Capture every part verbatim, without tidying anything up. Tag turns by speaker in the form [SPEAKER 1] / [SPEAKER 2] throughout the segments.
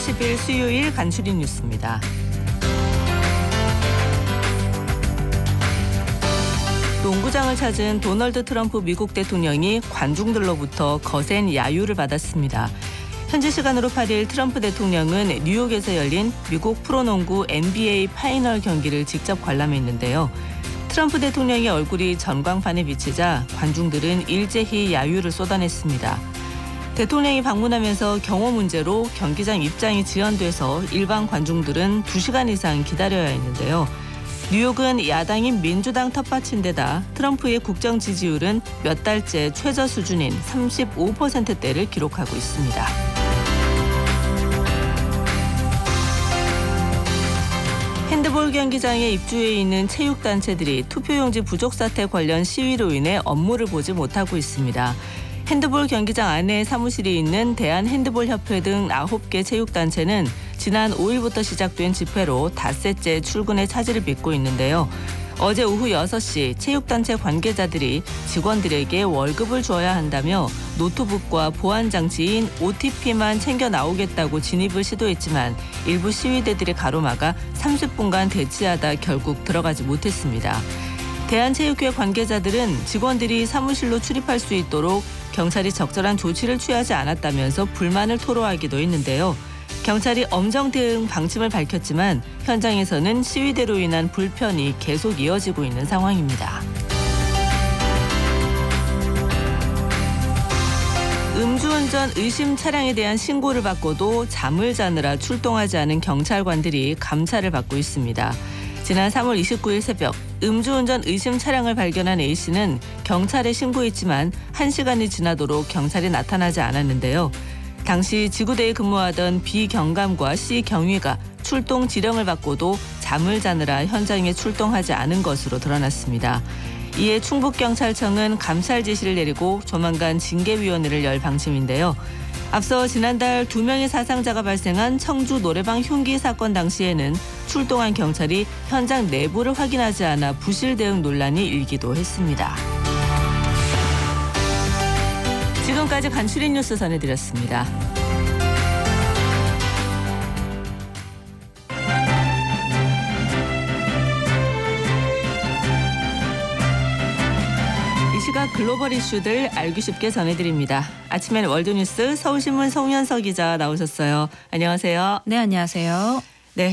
[SPEAKER 1] 십일 수요일 간추린 뉴스입니다. 농구장을 찾은 도널드 트럼프 미국 대통령이 관중들로부터 거센 야유를 받았습니다. 현지 시간으로 팔 일 트럼프 대통령은 뉴욕에서 열린 미국 프로농구 엔비에이 파이널 경기를 직접 관람했는데요. 트럼프 대통령의 얼굴이 전광판에 비치자 관중들은 일제히 야유를 쏟아냈습니다. 대통령이 방문하면서 경호 문제로 경기장 입장이 지연돼서 일반 관중들은 두 시간 이상 기다려야 했는데요. 뉴욕은 야당인 민주당 텃밭인데다 트럼프의 국정 지지율은 몇 달째 최저 수준인 삼십오 퍼센트대를 기록하고 있습니다. 핸드볼 경기장에 입주해 있는 체육단체들이 투표용지 부족 사태 관련 시위로 인해 업무를 보지 못하고 있습니다. 핸드볼 경기장 안에 사무실이 있는 대한핸드볼협회 등 아홉 개 체육단체는 지난 오 일부터 시작된 집회로 닷새째 출근의 차질을 빚고 있는데요. 어제 오후 여섯 시 체육단체 관계자들이 직원들에게 월급을 줘야 한다며 노트북과 보안장치인 오티피만 챙겨 나오겠다고 진입을 시도했지만 일부 시위대들이 가로막아 삼십 분간 대치하다 결국 들어가지 못했습니다. 대한체육회 관계자들은 직원들이 사무실로 출입할 수 있도록 경찰이 적절한 조치를 취하지 않았다면서 불만을 토로하기도 했는데요. 경찰이 엄정 대응 방침을 밝혔지만 현장에서는 시위대로 인한 불편이 계속 이어지고 있는 상황입니다. 음주운전 의심 차량에 대한 신고를 받고도 잠을 자느라 출동하지 않은 경찰관들이 감찰을 받고 있습니다. 지난 삼월 이십구일 새벽 음주운전 의심 차량을 발견한 A씨는 경찰에 신고했지만 한 시간이 지나도록 경찰이 나타나지 않았는데요. 당시 지구대에 근무하던 B 경감과 C 경위가 출동 지령을 받고도 잠을 자느라 현장에 출동하지 않은 것으로 드러났습니다. 이에 충북경찰청은 감찰 지시를 내리고 조만간 징계위원회를 열 방침인데요. 앞서 지난달 두 명의 사상자가 발생한 청주 노래방 흉기 사건 당시에는 출동한 경찰이 현장 내부를 확인하지 않아 부실 대응 논란이 일기도 했습니다. 지금까지 간추린 뉴스 전해드렸습니다. 이 시각 글로벌 이슈들 알기 쉽게 전해드립니다. 아침엔 월드뉴스 서울신문 송현서 기자 나오셨어요. 안녕하세요.
[SPEAKER 2] 네, 안녕하세요.
[SPEAKER 1] 네,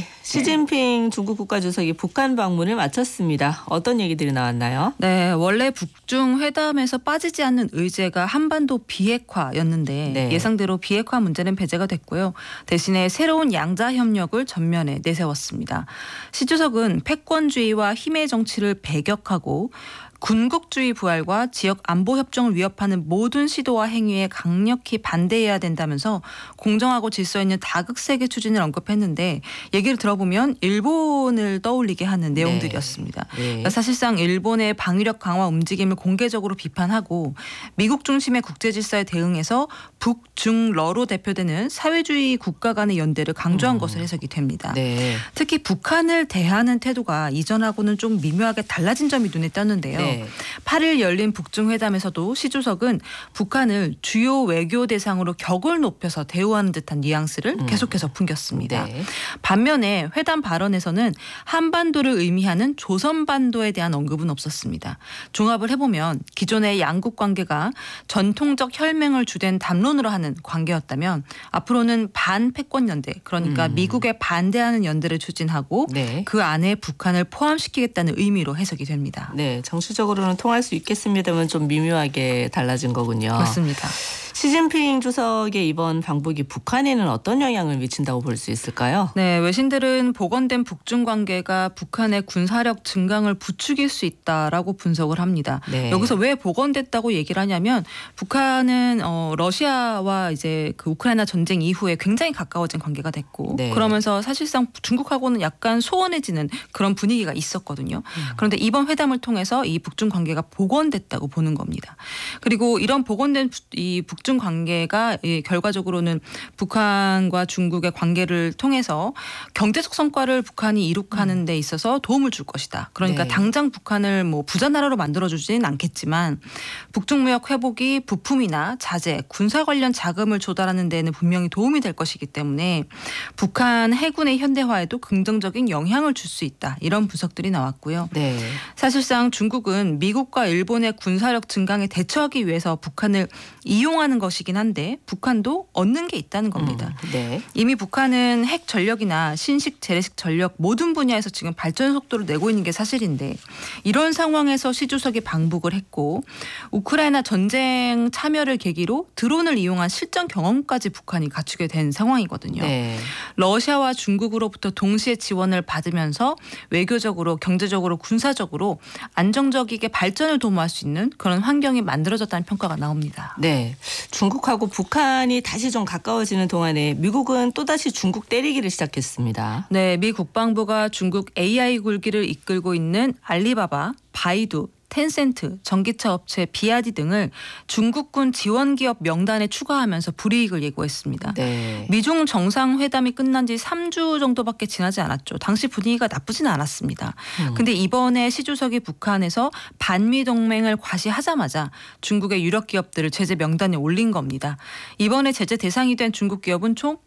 [SPEAKER 1] 시진핑 중국 국가주석이 북한 방문을 마쳤습니다. 어떤 얘기들이 나왔나요?
[SPEAKER 2] 네, 원래 북중 회담에서 빠지지 않는 의제가 한반도 비핵화였는데
[SPEAKER 1] 네.
[SPEAKER 2] 예상대로 비핵화 문제는 배제가 됐고요. 대신에 새로운 양자 협력을 전면에 내세웠습니다. 시 주석은 패권주의와 힘의 정치를 배격하고 군국주의 부활과 지역 안보 협정을 위협하는 모든 시도와 행위에 강력히 반대해야 된다면서 공정하고 질서 있는 다극세계 추진을 언급했는데 얘기를 들어보면 일본을 떠올리게 하는 내용들이었습니다.
[SPEAKER 1] 네. 네.
[SPEAKER 2] 그러니까 사실상 일본의 방위력 강화 움직임을 공개적으로 비판하고 미국 중심의 국제 질서에 대응해서 북중러로 대표되는 사회주의 국가 간의 연대를 강조한 음. 것으로 해석이 됩니다.
[SPEAKER 1] 네.
[SPEAKER 2] 특히 북한을 대하는 태도가 이전하고는 좀 미묘하게 달라진 점이 눈에 띄었는데요. 네. 팔 일 열린 북중회담에서도 시 주석은 북한을 주요 외교 대상으로 격을 높여서 대우하는 듯한 뉘앙스를 음. 계속해서 풍겼습니다. 네. 반면에 회담 발언에서는 한반도를 의미하는 조선반도에 대한 언급은 없었습니다. 종합을 해보면 기존의 양국 관계가 전통적 혈맹을 주된 담론으로 하는 관계였다면 앞으로는 반패권 연대, 그러니까 음. 미국에 반대하는 연대를 추진하고 네. 그 안에 북한을 포함시키겠다는 의미로 해석이 됩니다.
[SPEAKER 1] 네, 정치 적으로는 통할 수 있겠습니다만 좀 미묘하게 달라진 거군요.
[SPEAKER 2] 맞습니다.
[SPEAKER 1] 시진핑 주석의 이번 방북이 북한에는 어떤 영향을 미친다고 볼 수 있을까요?
[SPEAKER 2] 네, 외신들은 복원된 북중 관계가 북한의 군사력 증강을 부추길 수 있다라고 분석을 합니다. 네. 여기서 왜 복원됐다고 얘기를 하냐면 북한은 어, 러시아와 이제 그 우크라이나 전쟁 이후에 굉장히 가까워진 관계가 됐고 네. 그러면서 사실상 중국하고는 약간 소원해지는 그런 분위기가 있었거든요. 음. 그런데 이번 회담을 통해서 이 북중 관계가 복원됐다고 보는 겁니다. 그리고 이런 복원된 이 북중 북중 관계가 예, 결과적으로는 북한과 중국의 관계를 통해서 경제적 성과를 북한이 이룩하는 데 있어서 도움을 줄 것이다. 그러니까
[SPEAKER 1] 네.
[SPEAKER 2] 당장 북한을 뭐 부자 나라로 만들어주지는 않겠지만 북중 무역 회복이 부품이나 자재, 군사 관련 자금을 조달하는 데는 분명히 도움이 될 것이기 때문에 북한 해군의 현대화에도 긍정적인 영향을 줄 수 있다. 이런 분석들이 나왔고요.
[SPEAKER 1] 네.
[SPEAKER 2] 사실상 중국은 미국과 일본의 군사력 증강에 대처하기 위해서 북한을 이용하는 것이긴 한데 북한도 얻는 게 있다는 겁니다.
[SPEAKER 1] 음, 네.
[SPEAKER 2] 이미 북한은 핵 전력이나 신식 재래식 전력 모든 분야에서 지금 발전 속도를 내고 있는 게 사실인데 이런 상황에서 시 주석이 방북을 했고 우크라이나 전쟁 참여를 계기로 드론을 이용한 실전 경험까지 북한이 갖추게 된 상황이거든요.
[SPEAKER 1] 네.
[SPEAKER 2] 러시아와 중국으로부터 동시에 지원을 받으면서 외교적으로 경제적으로 군사적으로 안정적이게 발전을 도모할 수 있는 그런 환경이 만들어졌다는 평가가 나옵니다.
[SPEAKER 1] 네. 중국하고 북한이 다시 좀 가까워지는 동안에 미국은 또다시 중국 때리기를 시작했습니다.
[SPEAKER 2] 네, 미 국방부가 중국 에이아이 굴기를 이끌고 있는 알리바바, 바이두, 텐센트, 전기차 업체 비아디 등을 중국군 지원기업 명단에 추가하면서 불이익을 예고했습니다.
[SPEAKER 1] 네.
[SPEAKER 2] 미중 정상회담이 끝난 지 삼 주 정도밖에 지나지 않았죠. 당시 분위기가 나쁘진 않았습니다.
[SPEAKER 1] 음.
[SPEAKER 2] 근데 이번에 시 주석이 북한에서 반미 동맹을 과시하자마자 중국의 유력 기업들을 제재 명단에 올린 겁니다. 이번에 제재 대상이 된 중국 기업은 총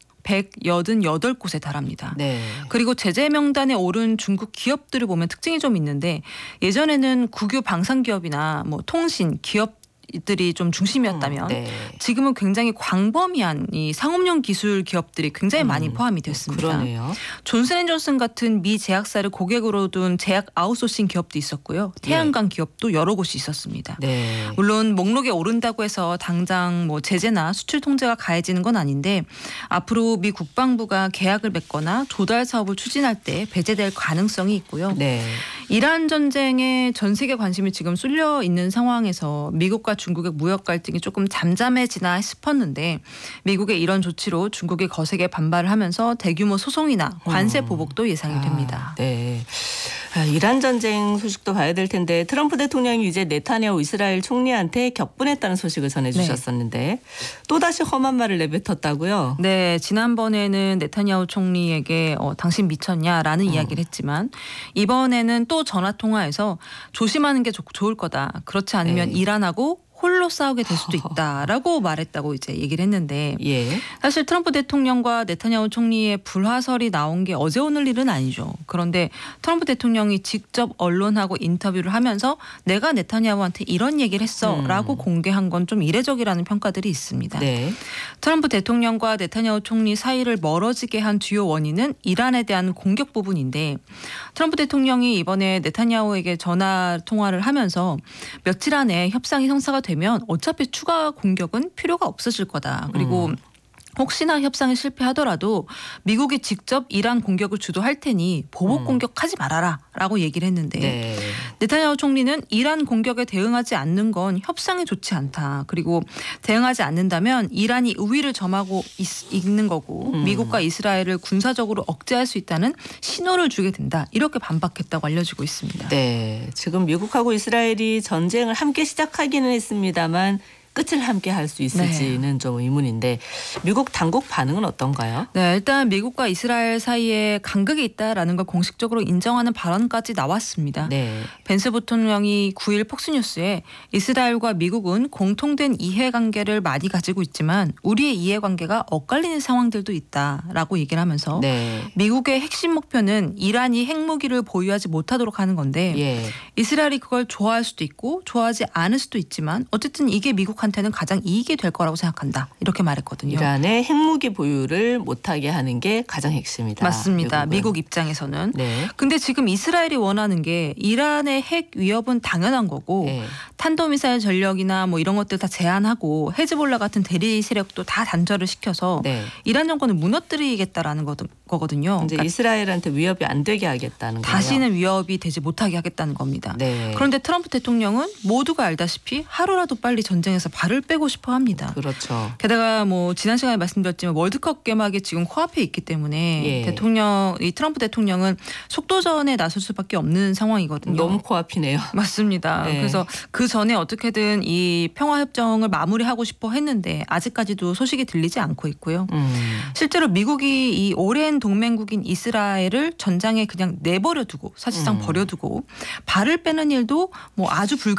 [SPEAKER 2] 백팔십팔 곳에 달합니다.
[SPEAKER 1] 네.
[SPEAKER 2] 그리고 제재 명단에 오른 중국 기업들을 보면 특징이 좀 있는데 예전에는 국유 방산 기업이나 뭐 통신 기업 들이 좀 중심이었다면
[SPEAKER 1] 음, 네.
[SPEAKER 2] 지금은 굉장히 광범위한 이 상업용 기술 기업들이 굉장히 많이
[SPEAKER 1] 음,
[SPEAKER 2] 포함이 됐습니다.
[SPEAKER 1] 그러네요.
[SPEAKER 2] 존슨앤존슨 같은 미 제약사를 고객으로 둔 제약 아웃소싱 기업도 있었고요. 태양광 기업도 여러 곳이 있었습니다.
[SPEAKER 1] 네.
[SPEAKER 2] 물론 목록에 오른다고 해서 당장 뭐 제재나 수출 통제가 가해지는 건 아닌데 앞으로 미 국방부가 계약을 맺거나 조달 사업을 추진할 때 배제될 가능성이 있고요.
[SPEAKER 1] 네.
[SPEAKER 2] 이란 전쟁에 전 세계 관심이 지금 쏠려 있는 상황에서 미국과 중국의 무역 갈등이 조금 잠잠해지나 싶었는데 미국의 이런 조치로 중국이 거세게 반발을 하면서 대규모 소송이나 관세 보복도 예상이 됩니다.
[SPEAKER 1] 아, 네. 아, 이란 전쟁 소식도 봐야 될 텐데 트럼프 대통령이 이제 네타냐후 이스라엘 총리한테 격분했다는 소식을 전해주셨었는데 네. 또다시 험한 말을 내뱉었다고요?
[SPEAKER 2] 네. 지난번에는 네타냐후 총리에게 어, 당신 미쳤냐라는 음. 이야기를 했지만 이번에는 또 전화통화에서 조심하는 게 좋, 좋을 거다. 그렇지 않으면 에이. 이란하고 홀로 싸우게 될 수도 있다라고 말했다고 이제 얘기를 했는데
[SPEAKER 1] 예.
[SPEAKER 2] 사실 트럼프 대통령과 네타냐후 총리의 불화설이 나온 게 어제 오늘 일은 아니죠. 그런데 트럼프 대통령이 직접 언론하고 인터뷰를 하면서 내가 네타냐후한테 이런 얘기를 했어라고 음. 공개한 건 좀 이례적이라는 평가들이 있습니다. 네. 트럼프 대통령과 네타냐후 총리 사이를 멀어지게 한 주요 원인은 이란에 대한 공격 부분인데 트럼프 대통령이 이번에 네타냐후에게 전화 통화를 하면서 며칠 안에 협상이 성사가 되면 어차피 추가 공격은 필요가 없어질 거다. 그리고 음. 혹시나 협상에 실패하더라도 미국이 직접 이란 공격을 주도할 테니 보복 공격하지 말아라 라고 얘기를 했는데 네. 네타냐후 총리는 이란 공격에 대응하지 않는 건 협상에 좋지 않다. 그리고 대응하지 않는다면 이란이 우위를 점하고 있, 있는 거고 음. 미국과 이스라엘을 군사적으로 억제할 수 있다는 신호를 주게 된다. 이렇게 반박했다고 알려지고 있습니다.
[SPEAKER 1] 네, 지금 미국하고 이스라엘이 전쟁을 함께 시작하기는 했습니다만 끝을 함께 할 수 있을지는 네. 좀 의문인데 미국 당국 반응은 어떤가요?
[SPEAKER 2] 네, 일단 미국과 이스라엘 사이에 간극이 있다라는 걸 공식적으로 인정하는 발언까지 나왔습니다. 네. 벤스 부통령이 구 일 폭스뉴스에 이스라엘과 미국은 공통된 이해관계를 많이 가지고 있지만 우리의 이해관계가 엇갈리는 상황들도 있다라고 얘기를 하면서 네. 미국의 핵심 목표는 이란이 핵무기를 보유하지 못하도록 하는 건데 예. 이스라엘이 그걸 좋아할 수도 있고 좋아하지 않을 수도 있지만 어쨌든 이게 미국 한테는 가장 이익이 될 거라고 생각한다. 이렇게 말했거든요.
[SPEAKER 1] 이란의 핵무기 보유를 못하게 하는 게 가장 핵심이다.
[SPEAKER 2] 맞습니다. 미국은. 미국 입장에서는. 네. 근데 지금 이스라엘이 원하는 게 이란의 핵 위협은 당연한 거고 네. 탄도미사일 전력이나 뭐 이런 것들 다 제한하고 헤즈볼라 같은 대리 세력도 다 단절을 시켜서 네. 이란 정권을 무너뜨리겠다라는 거거든요.
[SPEAKER 1] 이제
[SPEAKER 2] 그러니까
[SPEAKER 1] 이스라엘한테 위협이 안 되게 하겠다는 거예요.
[SPEAKER 2] 다시는 위협이 되지 못하게 하겠다는 겁니다.
[SPEAKER 1] 네.
[SPEAKER 2] 그런데 트럼프 대통령은 모두가 알다시피 하루라도 빨리 전쟁에서 발을 빼고 싶어 합니다.
[SPEAKER 1] 그렇죠.
[SPEAKER 2] 게다가 뭐 지난 시간에 말씀드렸지만 월드컵 개막이 지금 코앞에 있기 때문에
[SPEAKER 1] 예.
[SPEAKER 2] 대통령 이 트럼프 대통령은 속도전에 나설 수밖에 없는 상황이거든요.
[SPEAKER 1] 너무 코앞이네요.
[SPEAKER 2] 맞습니다.
[SPEAKER 1] 네.
[SPEAKER 2] 그래서 그 전에 어떻게든 이 평화협정을 마무리하고 싶어 했는데 아직까지도 소식이 들리지 않고 있고요.
[SPEAKER 1] 음.
[SPEAKER 2] 실제로 미국이 이 오랜 동맹국인 이스라엘을 전장에 그냥 내버려 두고 사실상
[SPEAKER 1] 음.
[SPEAKER 2] 버려두고 발을 빼는 일도 뭐 아주